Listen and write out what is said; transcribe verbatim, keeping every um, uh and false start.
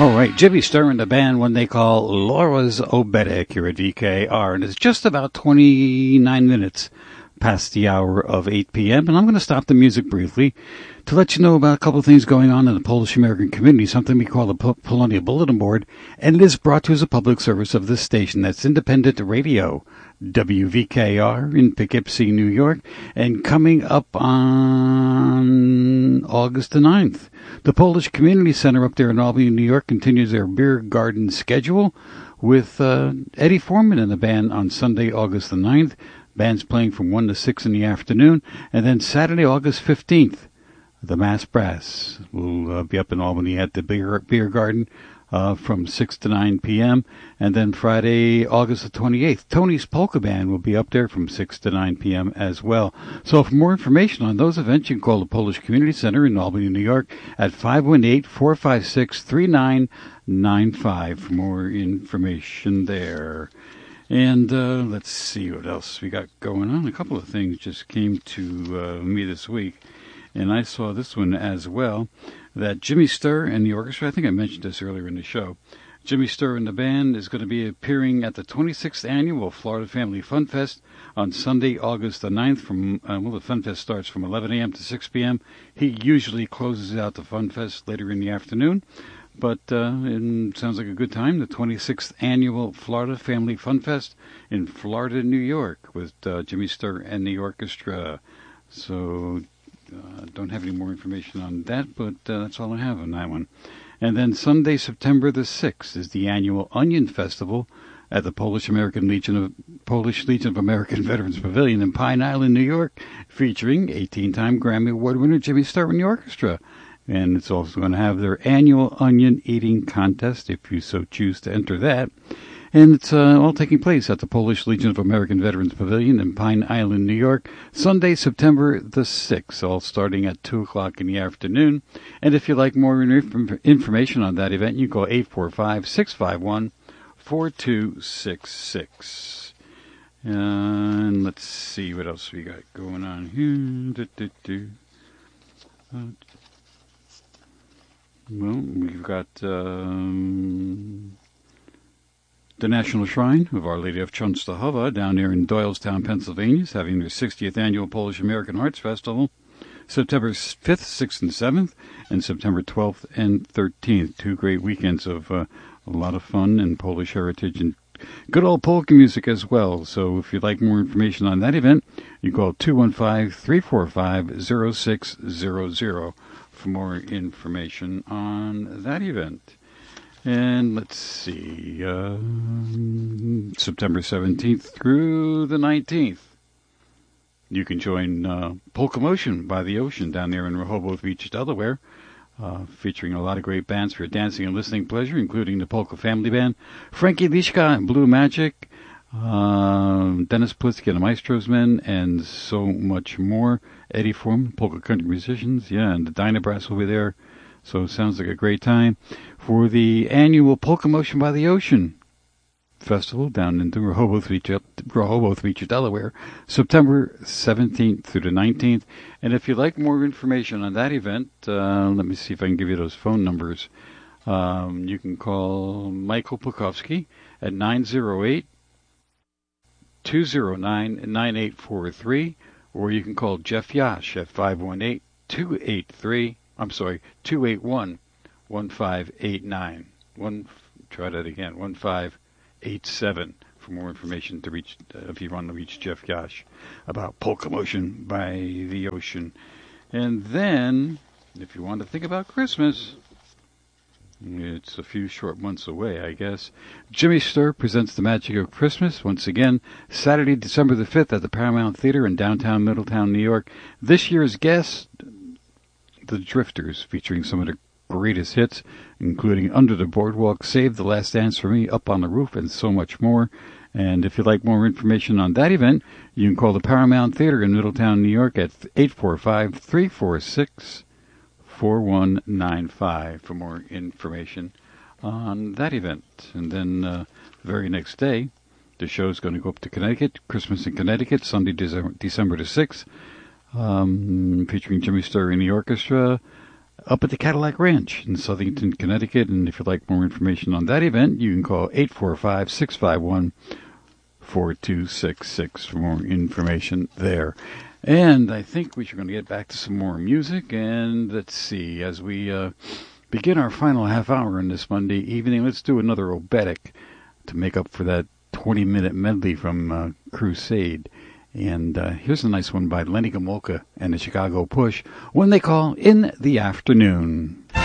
All right, Jimmy Sturr and the band, one they call Laura's Oberek here at D K R, and it's just about twenty-nine minutes past the hour of eight p.m., and I'm going to stop the music briefly to let you know about a couple of things going on in the Polish-American community, something we call the P- Polonia Bulletin Board, and it is brought to you as a public service of this station. That's Independent Radio, W V K R in Poughkeepsie, New York, and coming up on August the ninth. The Polish Community Center up there in Albany, New York, continues their beer garden schedule with uh, Eddie Foreman and the band on Sunday, August the ninth. Band's playing from one to six in the afternoon. And then Saturday, August fifteenth, the Mass Brass will uh, be up in Albany at the beer, beer garden uh, from six to nine p.m. And then Friday, August the twenty-eighth, Tony's Polka Band will be up there from six to nine p.m. as well. So for more information on those events, you can call the Polish Community Center in Albany, New York at five one eight, four five six, three nine nine five for more information there. And uh, let's see what else we got going on. A couple of things just came to uh, me this week, and I saw this one as well, that Jimmy Sturr and the orchestra, I think I mentioned this earlier in the show, Jimmy Sturr and the band is going to be appearing at the twenty-sixth Annual Florida Family Fun Fest on Sunday, August the ninth. From, uh, well, the Fun Fest starts from eleven a.m. to six p.m. He usually closes out the Fun Fest later in the afternoon. But uh, it sounds like a good time. The twenty-sixth Annual Florida Family Fun Fest in Florida, New York, with uh, Jimmy Sturr and the orchestra. So uh, don't have any more information on that, but uh, that's all I have on that one. And then Sunday, September the sixth, is the annual Onion Festival at the Polish American Legion of Polish Legion of American Veterans Pavilion in Pine Island, New York, featuring eighteen-time Grammy Award winner Jimmy Sturr and the orchestra. And it's also going to have their annual onion eating contest, if you so choose to enter that. And it's uh, all taking place at the Polish Legion of American Veterans Pavilion in Pine Island, New York, Sunday, September the sixth, all starting at two o'clock in the afternoon. And if you'd like more inf- information on that event, you call eight four five, six five one, four two six six. And let's see what else we got going on here. Do, do, do. Uh, Well, we've got um, the National Shrine of Our Lady of Częstochowa down there in Doylestown, Pennsylvania, is having their sixtieth Annual Polish American Arts Festival, September fifth, sixth, and seventh, and September twelfth and thirteenth. Two great weekends of uh, a lot of fun and Polish heritage and good old polka music as well. So if you'd like more information on that event, you call two one five, three four five, zero six zero zero. For more information on that event. And let's see, uh, September seventeenth through the nineteenth, you can join uh, Polka Motion by the Ocean down there in Rehoboth Beach, Delaware, uh, featuring a lot of great bands for your dancing and listening pleasure, including the Polka Family Band, Frankie Liszka and Blue Magic, uh, Dennis Plitsky and the Maestros Men, and so much more. Eddie Foreman, polka country musicians, yeah, and the Dynabrass will be there. So it sounds like a great time for the annual Polka Motion by the Ocean Festival down in Rehoboth Beach, Rehoboth Beach, Delaware, September seventeenth through the nineteenth. And if you'd like more information on that event, uh, let me see if I can give you those phone numbers. Um, you can call Michael Pukowski at nine zero eight, two zero nine, nine eight four three. Or you can call Jeff Yash at five one eight, two eight three, I'm sorry, two eight one, one five eight nine. One, try that again, one five eight seven for more information to reach, uh, if you want to reach Jeff Yash about Polka Motion by the Ocean. And then, if you want to think about Christmas, it's a few short months away, I guess. Jimmy Sturr presents The Magic of Christmas once again, Saturday, December the fifth at the Paramount Theater in downtown Middletown, New York. This year's guest, The Drifters, featuring some of the greatest hits, including Under the Boardwalk, Save the Last Dance for Me, Up on the Roof, and so much more. And if you'd like more information on that event, you can call the Paramount Theater in Middletown, New York at eight four five, three four six, four one nine five for more information on that event. And then uh, the very next day, the show's going to go up to Connecticut, Christmas in Connecticut, Sunday, December the sixth, um, featuring Jimmy Sturr and the orchestra up at the Cadillac Ranch in Southington, Connecticut. And if you'd like more information on that event, you can call eight four five, six five one, four two six six for more information there. And I think we're going to get back to some more music. And let's see, as we uh, begin our final half hour on this Monday evening, let's do another Obetic to make up for that twenty-minute medley from uh, Crusade. And uh, here's a nice one by Lenny Gomulka and the Chicago Push, When They Call in the Afternoon.